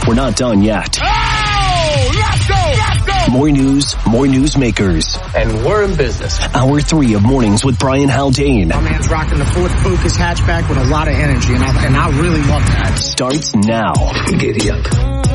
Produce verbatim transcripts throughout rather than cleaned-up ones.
We're not done yet. Oh, let's go, let's go. More news, more newsmakers. And we're in business. Hour three of Mornings with Brian Haldane. My man's rocking the Ford Focus hatchback with a lot of energy, and I, and I really love that. Starts now. Giddy up.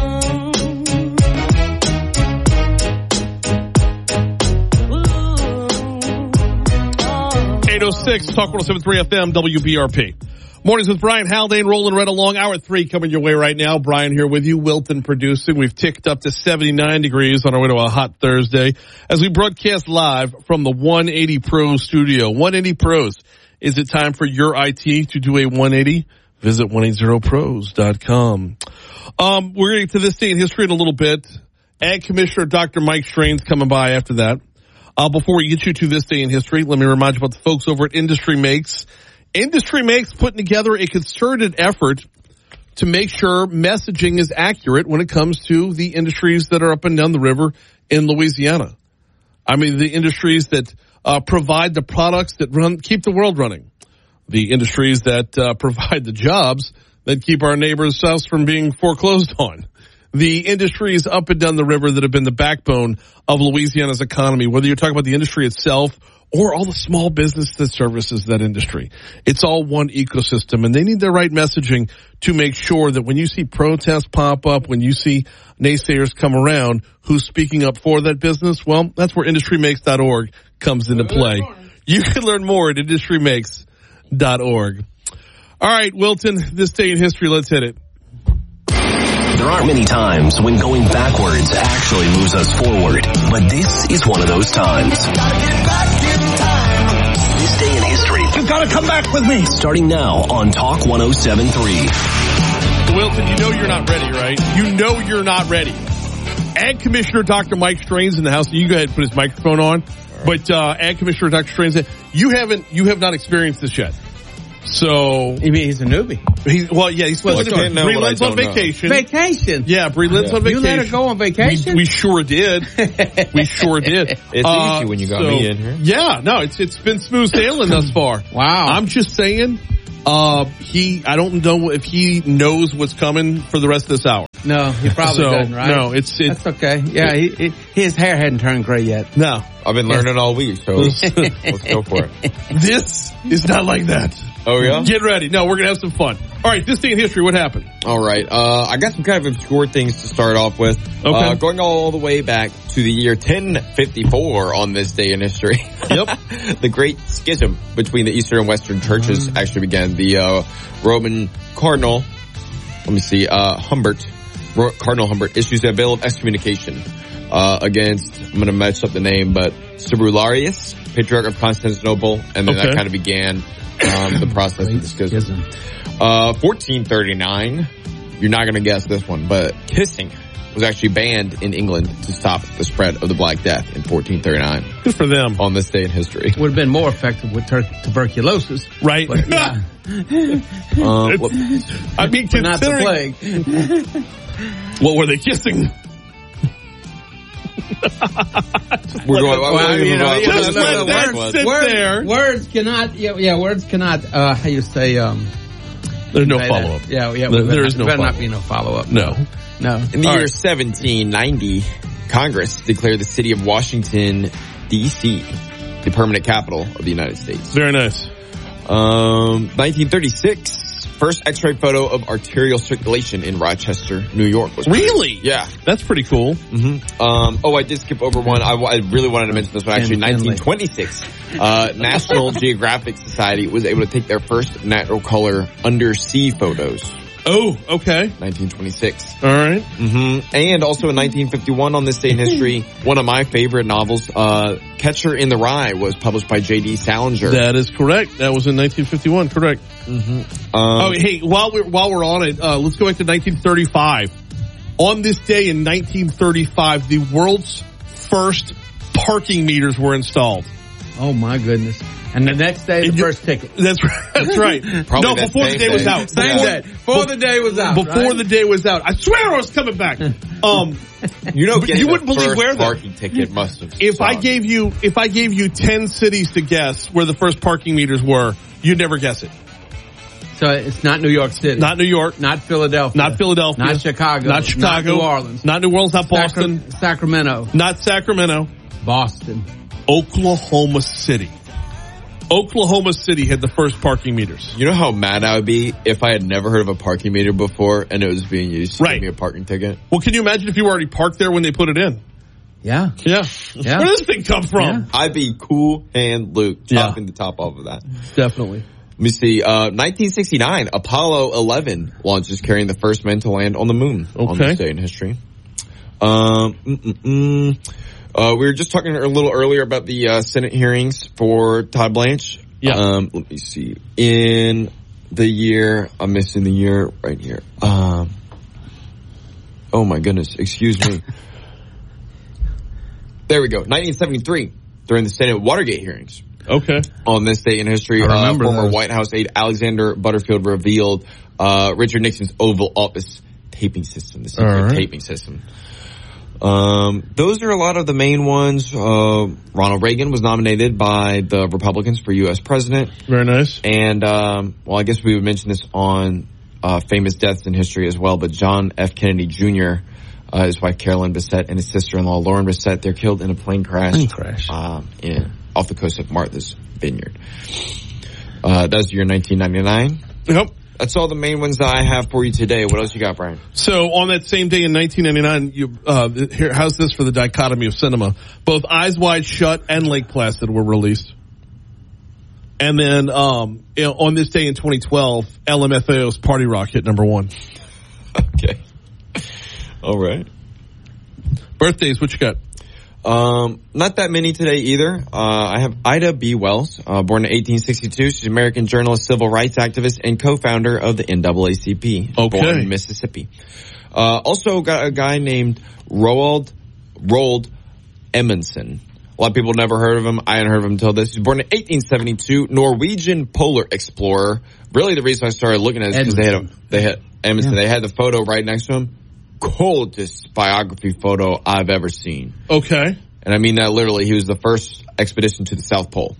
eight oh six, Talk one oh seven point three F M, W B R P. Mornings with Brian Haldane, rolling right along. Hour three coming your way right now. Brian here with you, Wilton producing. We've ticked up to seventy-nine degrees on our way to a hot Thursday as we broadcast live from the one eighty Pros studio. one eighty Pros. Is it time for your I T to do a one eighty? Visit one eighty pros dot com. Um, we're going to get to this day in history in a little bit. Ag Commissioner Doctor Mike Strain's coming by after that. Uh, before we get you to this day in history, let me remind you about the folks over at Industry Makes. Industry Makes putting together a concerted effort to make sure messaging is accurate when it comes to the industries that are up and down the river in Louisiana. I mean, the industries that uh, provide the products that run, keep the world running. The industries that uh, provide the jobs that keep our neighbors' house from being foreclosed on. The industries up and down the river that have been the backbone of Louisiana's economy, whether you're talking about the industry itself or all the small business that services that industry. It's all one ecosystem, and they need the right messaging to make sure that when you see protests pop up, when you see naysayers come around, who's speaking up for that business, well, that's where industry makes dot org comes into play. You can learn more at industry makes dot org. All right, Wilton, this day in history, let's hit it. There aren't many times when going backwards actually moves us forward, but this is one of those times. This day in history. You've got to come back with me. Starting now on Talk one oh seven point three. Wilton, you know you're not ready, right? You know you're not ready. Ag Commissioner Doctor Mike Strain's in the house. You go ahead and put his microphone on. But uh, Ag Commissioner Doctor Strain's, you haven't, you have not experienced this yet. So you mean he's a newbie? He, well, yeah, he's supposed well, to know. Breland's on vacation. Know. Vacation? Yeah, Breland's yeah. on vacation. You let her go on vacation? We, we sure did. we sure did. It's uh, easy when you got so, me in here. Yeah, no, it's it's been smooth sailing thus far. Wow. I'm just saying, uh, he, I don't know if he knows what's coming for the rest of this hour. No, he probably so, doesn't, right? No, it's, it's That's okay. Yeah, he, he, his hair hadn't turned gray yet. No. I've been learning all week, so let's go for it. This is not like that. Oh, yeah? Get ready. No, we're going to have some fun. All right, this day in history, what happened? All right. Uh, I got some kind of obscure things to start off with. Okay. Uh, going all the way back to the year ten fifty-four on this day in history. Yep. The Great Schism between the Eastern and Western churches mm. actually began. The uh, Roman Cardinal, let me see, uh, Humbert, Cardinal Humbert issues a bill of excommunication uh, against, I'm going to mess up the name, but Cerularius, Patriarch of Constantinople, and then okay. that kind of began um, the process of the schism. Uh, fourteen thirty-nine, you're not going to guess this one, but kissing was actually banned in England to stop the spread of the Black Death in fourteen thirty-nine. Good for them. On this day in history. Would have been more effective with tur- tuberculosis. Right. But, yeah. um, well, I mean, but not the plague. What were they kissing? We're going, well, you know, you just know, let that words, sit words, there. Words cannot, yeah, yeah, words cannot, uh, how you say, um, there's no follow up. Yeah, yeah, there, there is not, no better follow-up. not be no follow up. No. No. In the All year right. seventeen ninety, Congress declared the city of Washington, D C the permanent capital of the United States. Very nice. Um, nineteen thirty-six, first X-ray photo of arterial circulation in Rochester, New York. Was really? Yeah. That's pretty cool. Mm-hmm. Um, oh, I did skip over one. I, I really wanted to mention this one. Actually, nineteen twenty-six, uh, National Geographic Society was able to take their first natural color undersea photos. Oh, okay. nineteen twenty-six. All right. Mm-hmm. And also in nineteen fifty-one on this day in history, one of my favorite novels, uh, Catcher in the Rye, was published by J D Salinger. That is correct. That was in nineteen fifty-one. Correct. Mm-hmm. Um, oh, hey, while we're, while we're on it, uh, let's go back to nineteen thirty-five. On this day in nineteen thirty-five, the world's first parking meters were installed. Oh my goodness. And the next day, the and first ticket. That's right. That's right. Probably no, before the day, day was out. Same before, day. Before the day was out. Before right? the day was out. I swear I was coming back. Um, you know, you wouldn't believe first where the parking ticket must have. If sucked. I gave you, if I gave you ten cities to guess where the first parking meters were, you'd never guess it. So it's not New York City. Not New York. Not Philadelphia. Not Philadelphia. Not Chicago. Not Chicago. Not New Orleans. Not New Orleans. Not Boston. Sacra- Sacramento. Not Sacramento. Boston. Oklahoma City. Oklahoma City had the first parking meters. You know how mad I would be if I had never heard of a parking meter before and it was being used to Right. give me a parking ticket? Well, can you imagine if you were already parked there when they put it in? Yeah. Yeah. Yeah. Where does this thing come from? Yeah. I'd be cool hand Luke Yeah. chopping the top off of that. Definitely. Let me see. Uh, nineteen sixty-nine, Apollo eleven launches carrying the first man to land on the moon on Okay. this day in history. Um, mm-mm-mm. Uh, we were just talking a little earlier about the uh, Senate hearings for Todd Blanche. Yeah. Um, let me see. In the year, I'm missing the year right here. Um, oh my goodness. Excuse me. There we go. nineteen seventy-three, during the Senate Watergate hearings. Okay. On this day in history, I uh, remember former those. White House aide Alexander Butterfield revealed uh, Richard Nixon's Oval Office taping system, the secret All right. taping system. Um, those are a lot of the main ones. Uh, Ronald Reagan was nominated by the Republicans for U S president. Very nice. And, um, well, I guess we would mention this on uh, famous deaths in history as well, but John F. Kennedy Junior, uh, his wife Carolyn Bessette and his sister-in-law Lauren Bessette, they're killed in a plane crash. Plane crash. Um, in, off the coast of Martha's Vineyard. Uh, that was the year nineteen ninety-nine. Yep. That's all the main ones that I have for you today. What else you got, Brian? So on that same day in nineteen ninety-nine, you, uh, here, how's this for the dichotomy of cinema? Both Eyes Wide Shut and Lake Placid were released. And then, um, you know, on this day in twenty twelve, L M F A O's Party Rock hit number one. Okay. All right. Birthdays, what you got? Um, not that many today either. Uh, I have Ida B. Wells, uh, born in eighteen sixty-two. She's an American journalist, civil rights activist, and co-founder of the N double A C P. Okay. Born in Mississippi. Uh, also got a guy named Roald, Roald Amundsen. A lot of people never heard of him. I hadn't heard of him until this. He was born in eighteen seventy-two, Norwegian polar explorer. Really the reason I started looking at it is because they had a, they had, Amundsen, Yeah. they had the photo right next to him. Coldest biography photo I've ever seen. Okay. And I mean that literally. He was the first expedition to the South Pole.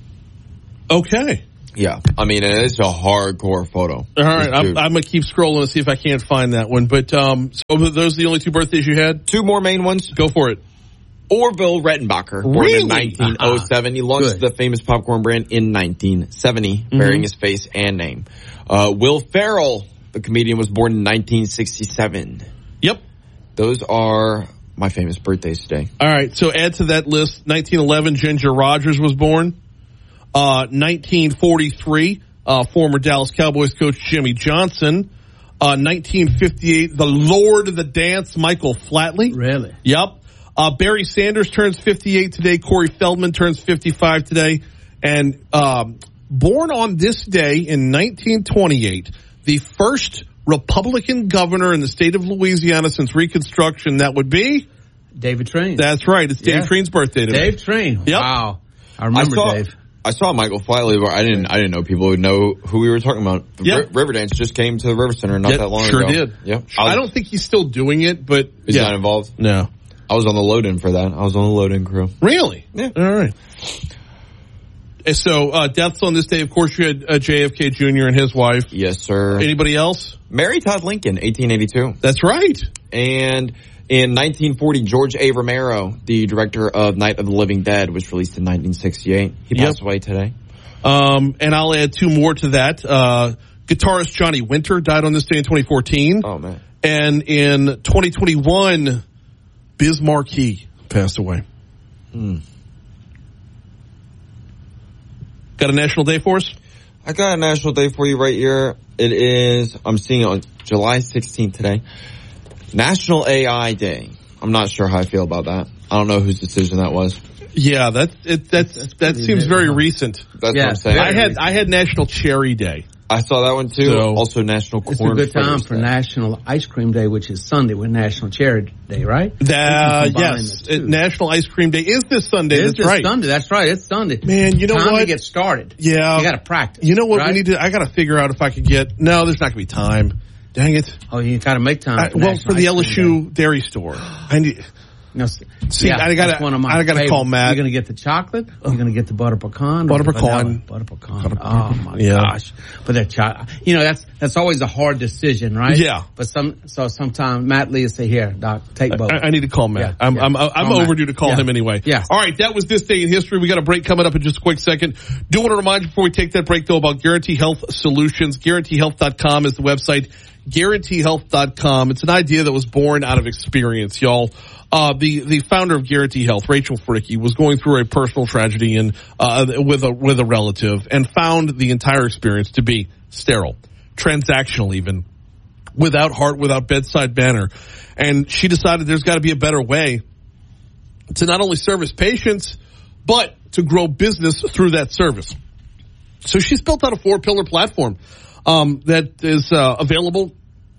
Okay. Yeah. I mean, it's a hardcore photo. All right. This I'm, dude. I'm going to keep scrolling and see if I can't find that one. But, um, so those are the only two birthdays you had? Two more main ones. Go for it. Orville Redenbacher, born Really? in nineteen oh seven. He launched Good. the famous popcorn brand in nineteen seventy, Mm-hmm. bearing his face and name. Uh, Will Ferrell, the comedian, was born in nineteen sixty-seven. Yep. Those are my famous birthdays today. All right. So add to that list, nineteen eleven, Ginger Rogers was born. Uh, nineteen forty-three, uh, former Dallas Cowboys coach Jimmy Johnson. Uh, nineteen fifty-eight, the Lord of the Dance, Michael Flatley. Really? Yep. Uh, Barry Sanders turns fifty-eight today. Corey Feldman turns fifty-five today. And, um, born on this day in nineteen twenty-eight, the first Republican governor in the state of Louisiana since Reconstruction, that would be? David Train. That's right. It's Dave Yeah. Train's birthday today. Dave Train. Yep. Wow. I remember I saw, Dave. I saw Michael Flatley, but I didn't. I didn't know people would know who we were talking about. The Yeah. Ri- Riverdance just came to the River Center not Yep, that long sure ago. did. Yep. I don't think he's still doing it, but He's yeah. not involved. No. I was on the load-in for that. I was on the load-in crew. Really? Yeah. All right. And so, uh, deaths on this day, of course, you had uh, J F K Junior and his wife. Yes, sir. Anybody else? Mary Todd Lincoln, eighteen eighty-two. That's right. And in nineteen forty, George A. Romero, the director of Night of the Living Dead, was released in nineteen sixty-eight. He Yep. passed away today. Um, and I'll add two more to that. Uh, guitarist Johnny Winter died on this day in twenty fourteen. Oh, man. And in twenty twenty-one, Biz Markie passed away. Hmm. Got a national day for us? I got a national day for you right here. It is, I'm seeing it on July sixteenth today. National A I Day. I'm not sure how I feel about that. I don't know whose decision that was. Yeah, that it, that's, That's that pretty seems new, very huh? recent. That's Yeah, what I'm saying. I had I had National Cherry Day. I saw that one too. So- also National It's Corn a good time Fritters for Day. National Ice Cream Day, which is Sunday, with National Cherry Day, right? That, We can combine yes, the two. it- National Ice Cream Day is this Sunday. It is That's this right. Sunday. That's right. It's Sunday. Man, you know time what? to get started. Yeah. You got to practice. You know what right? we need to? I got to figure out if I could get. No, there's not going to be time. Dang it. Oh, you got to make time. I, For well, National for the Ice Cream L S U dairy store, I need. No, See, yeah, I gotta, that's one of my I gotta favorites. call Matt. You're gonna get the chocolate. You're gonna get the butter pecan. Butter or the pecan. vanilla? Butter pecan. Butter- Oh my Yeah. gosh! But that chocolate, you know, that's that's always a hard decision, right? Yeah. But some, so sometimes Matt Lee will say, "Here, Doc, take both." I, I need to call Matt. Yeah, I'm, yeah. I'm, I'm, I'm Call overdue Matt. to call Yeah. him anyway. Yeah. All right, that was This Day in History. We got a break coming up in just a quick second. Do want to remind you before we take that break, though, about Guarantee Health Solutions. Guarantee Health dot com is the website. Guarantee Health dot com. It's an idea that was born out of experience, y'all. Uh, the, the founder of Guarantee Health, Rachel Fricke, was going through a personal tragedy and, uh, with a, with a relative and found the entire experience to be sterile, transactional even, without heart, without bedside manner. And she decided there's got to be a better way to not only service patients, but to grow business through that service. So she's built out a four-pillar platform um, that is uh, available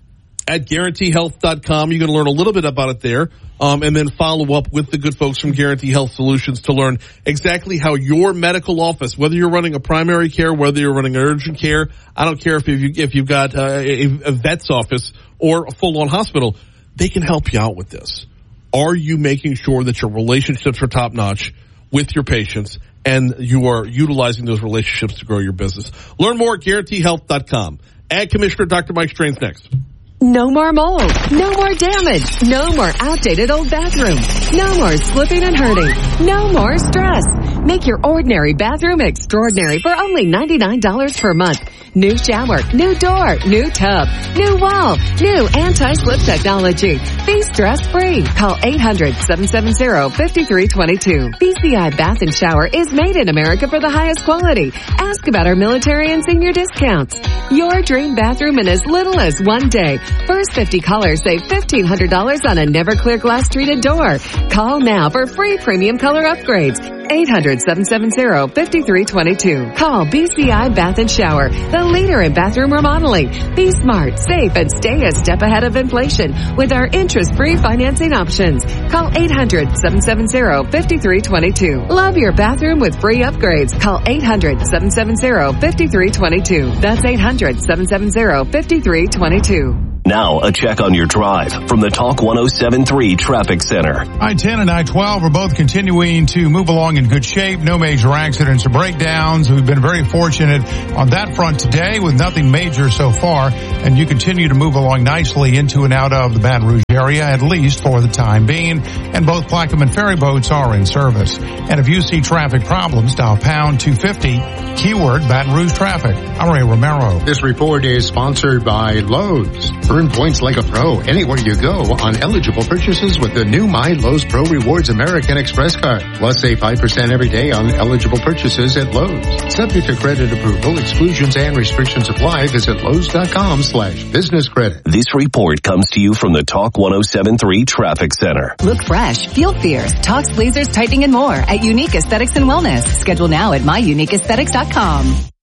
at Guarantee Health dot com. You can learn a little bit about it there, um, and then follow up with the good folks from Guarantee Health Solutions to learn exactly how your medical office, whether you're running a primary care, whether you're running urgent care, I don't care if you if you've got uh, a, a vet's office or a full-on hospital, they can help you out with this. Are you making sure that your relationships are top-notch with your patients and you are utilizing those relationships to grow your business? Learn more at Guarantee Health dot com. Ag Commissioner Doctor Mike Strain's next. No more mold. No more damage. No more outdated old bathrooms. No more slipping and hurting. No more stress. Make your ordinary bathroom extraordinary for only ninety-nine dollars per month. New shower, new door, new tub, new wall, new anti-slip technology. Be stress-free. Call eight hundred, seven seven zero, five three two two. B C I Bath and Shower is made in America for the highest quality. Ask about our military and senior discounts. Your dream bathroom in as little as one day. First fifty callers save fifteen hundred dollars on a never clear glass treated door. Call now for free premium color upgrades. eight hundred, seven seven zero, five three two two. Call B C I Bath and Shower, the leader in bathroom remodeling. Be smart, safe, and stay a step ahead of inflation with our interest-free financing options. Call eight hundred, seven seven zero, five three two two. Love your bathroom with free upgrades. Call eight hundred, seven seven zero, five three two two. That's eight hundred, seven seven zero, five three two two. Now, a check on your drive from the Talk one oh seven point three Traffic Center. I ten and I twelve are both continuing to move along in good shape. No major accidents or breakdowns. We've been very fortunate on that front today with nothing major so far. And you continue to move along nicely into and out of the Baton Rouge area, at least for the time being. And both Plaquemine ferry boats are in service. And if you see traffic problems, dial pound two fifty, keyword Baton Rouge traffic. I'm Ray Romero. This report is sponsored by Lowe's. Earn points like a pro anywhere you go on eligible purchases with the new My Lowe's Pro Rewards American Express card. Plus save five percent every day on eligible purchases at Lowe's. Subject to credit approval, exclusions and restrictions apply. Visit Lowe's.com slash business credit. This report comes to you from the Talk one oh seven point three Traffic Center. Look fresh, feel fierce, talks, lasers, tightening, and more at Unique Aesthetics and Wellness. Schedule now at my unique aesthetics dot com.